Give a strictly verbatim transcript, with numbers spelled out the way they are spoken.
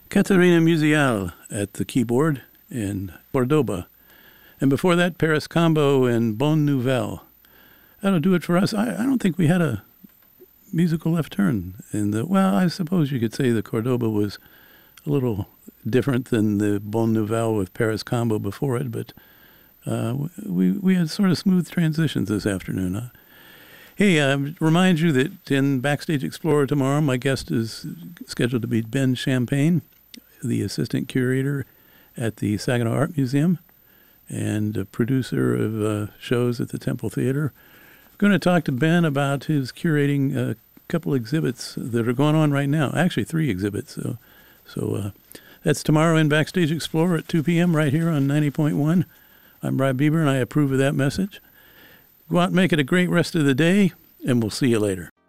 Caterina Musial at the keyboard in Cordoba. And before that, Paris Combo and Bonne Nouvelle. That'll do it for us. I, I don't think we had a musical left turn in the, well, I suppose you could say the Cordoba was a little different than the Bonne Nouvelle with Paris Combo before it, but uh, we we had sort of smooth transitions this afternoon. Huh? Hey, I uh, remind you that in Backstage Explorer tomorrow, my guest is scheduled to be Ben Champagne, the assistant curator at the Saginaw Art Museum and a producer of uh, shows at the Temple Theater. Going to talk to Ben about his curating a couple exhibits that are going on right now. Actually, three exhibits. So, so uh, that's tomorrow in Backstage Explorer at two p.m. right here on ninety point one. I'm Rob Bieber, and I approve of that message. Go out and make it a great rest of the day, and we'll see you later.